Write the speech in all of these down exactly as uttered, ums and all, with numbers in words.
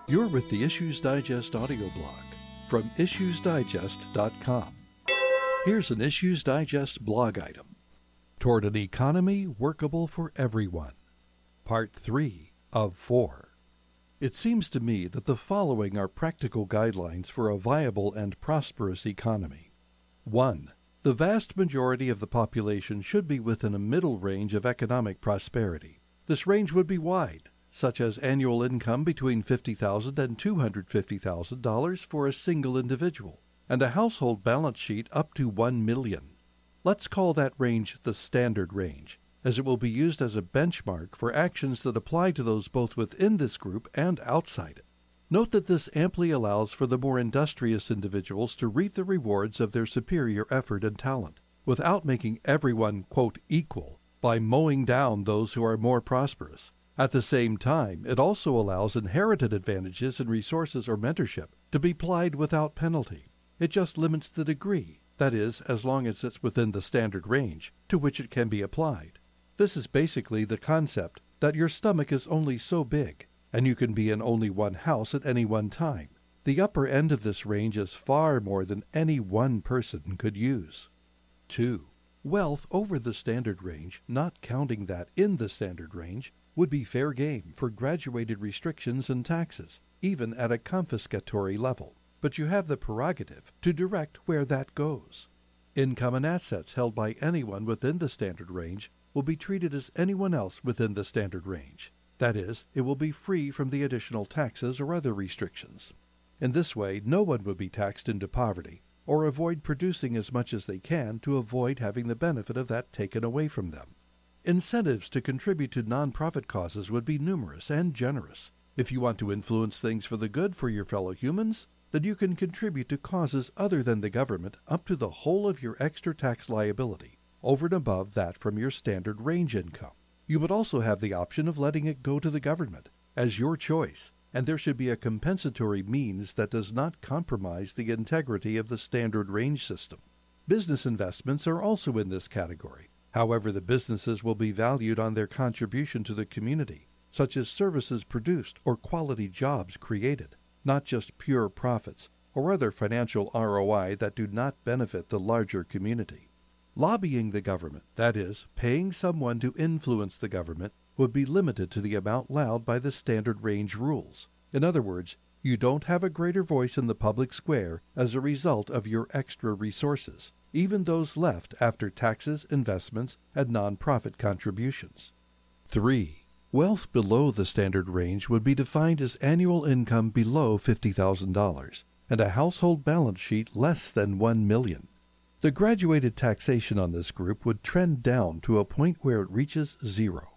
You're with the Issues Digest audio blog from issues digest dot com. Here's an Issues Digest blog item. Toward an Economy Workable for Everyone. Part three of four. It seems to me that the following are practical guidelines for a viable and prosperous economy. one. The vast majority of the population should be within a middle range of economic prosperity. This range would be wide, such as annual income between fifty thousand dollars and two hundred fifty thousand dollars for a single individual, and a household balance sheet up to one million dollars. Let's call that range the standard range, as it will be used as a benchmark for actions that apply to those both within this group and outside it. Note that this amply allows for the more industrious individuals to reap the rewards of their superior effort and talent, without making everyone, quote, equal by mowing down those who are more prosperous. At the same time, it also allows inherited advantages in resources or mentorship to be applied without penalty. It just limits the degree, that is, as long as it's within the standard range, to which it can be applied. This is basically the concept that your stomach is only so big, and you can be in only one house at any one time. The upper end of this range is far more than any one person could use. two. Wealth over the standard range, not counting that in the standard range, would be fair game for graduated restrictions and taxes, even at a confiscatory level. But you have the prerogative to direct where that goes. Income and assets held by anyone within the standard range will be treated as anyone else within the standard range. That is, it will be free from the additional taxes or other restrictions. In this way, no one would be taxed into poverty, or avoid producing as much as they can to avoid having the benefit of that taken away from them. Incentives to contribute to non-profit causes would be numerous and generous. If you want to influence things for the good for your fellow humans, then you can contribute to causes other than the government up to the whole of your extra tax liability, over and above that from your standard range income. You would also have the option of letting it go to the government, as your choice, and there should be a compensatory means that does not compromise the integrity of the standard range system. Business investments are also in this category. However, the businesses will be valued on their contribution to the community, such as services produced or quality jobs created, not just pure profits or other financial R O I that do not benefit the larger community. Lobbying the government, that is, paying someone to influence the government, would be limited to the amount allowed by the standard range rules. In other words, you don't have a greater voice in the public square as a result of your extra resources, even those left after taxes, investments, and non-profit contributions. three. Wealth below the standard range would be defined as annual income below fifty thousand dollars and a household balance sheet less than one million dollars. The graduated taxation on this group would trend down to a point where it reaches zero.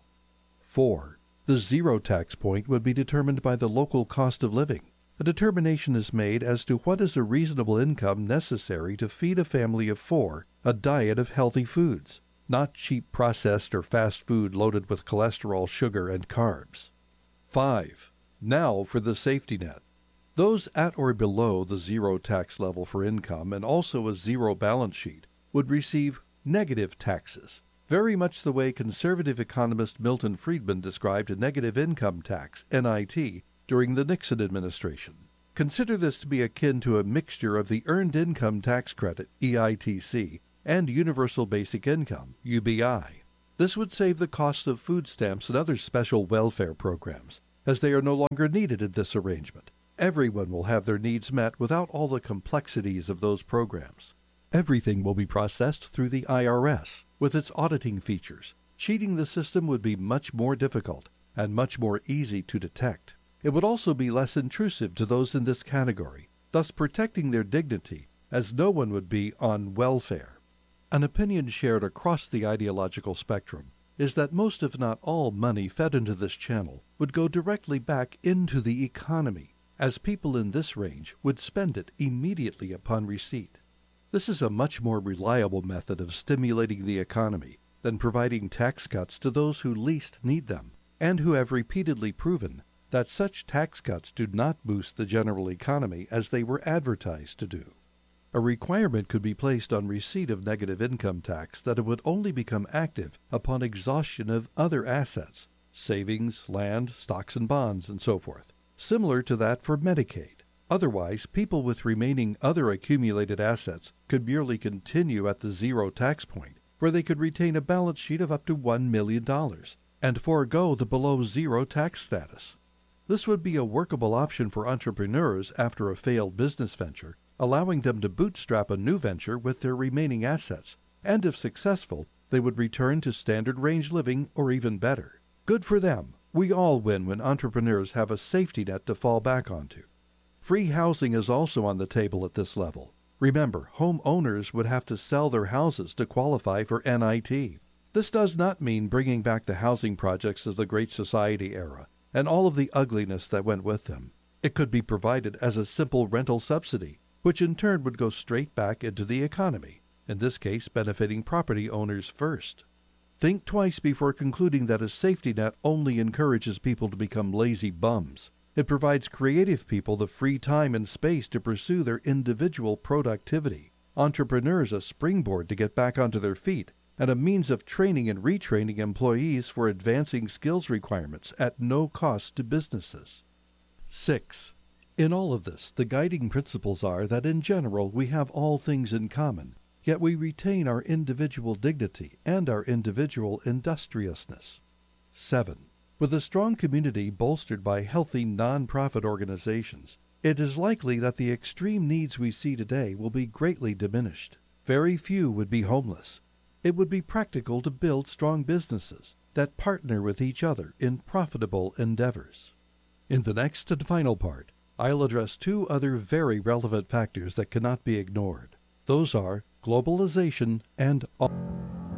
four. The zero tax point would be determined by the local cost of living. A determination is made as to what is a reasonable income necessary to feed a family of four a diet of healthy foods, not cheap processed or fast food loaded with cholesterol, sugar, and carbs. five. Now for the safety net. Those at or below the zero tax level for income and also a zero balance sheet would receive negative taxes, very much the way conservative economist Milton Friedman described a negative income tax, N I T, during the Nixon administration. Consider this to be akin to a mixture of the Earned Income Tax Credit, E I T C, and Universal Basic Income, U B I. This would save the costs of food stamps and other special welfare programs, as they are no longer needed in this arrangement. Everyone will have their needs met without all the complexities of those programs. Everything will be processed through the I R S, with its auditing features. Cheating the system would be much more difficult and much more easy to detect. It would also be less intrusive to those in this category, thus protecting their dignity, as no one would be on welfare. An opinion shared across the ideological spectrum is that most if not all money fed into this channel would go directly back into the economy, as people in this range would spend it immediately upon receipt. This is a much more reliable method of stimulating the economy than providing tax cuts to those who least need them, and who have repeatedly proven that such tax cuts do not boost the general economy as they were advertised to do. A requirement could be placed on receipt of negative income tax that it would only become active upon exhaustion of other assets, savings, land, stocks and bonds, and so forth. similar to that for Medicaid. Otherwise, people with remaining other accumulated assets could merely continue at the zero tax point, where they could retain a balance sheet of up to one million dollars and forego the below zero tax status. This would be a workable option for entrepreneurs after a failed business venture, allowing them to bootstrap a new venture with their remaining assets, and if successful, they would return to standard range living or even better. Good for them. We all win when entrepreneurs have a safety net to fall back onto. Free housing is also on the table at this level. Remember, homeowners would have to sell their houses to qualify for N I T. This does not mean bringing back the housing projects of the Great Society era and all of the ugliness that went with them. It could be provided as a simple rental subsidy, which in turn would go straight back into the economy, in this case benefiting property owners first. Think twice before concluding that a safety net only encourages people to become lazy bums. It provides creative people the free time and space to pursue their individual productivity, entrepreneurs a springboard to get back onto their feet, and a means of training and retraining employees for advancing skills requirements at no cost to businesses. six. In all of this, the guiding principles are that in general we have all things in common, yet we retain our individual dignity and our individual industriousness. seven. With a strong community bolstered by healthy non-profit organizations, it is likely that the extreme needs we see today will be greatly diminished. Very few would be homeless. It would be practical to build strong businesses that partner with each other in profitable endeavors. In the next and final part, I'll address two other very relevant factors that cannot be ignored. Those are globalization and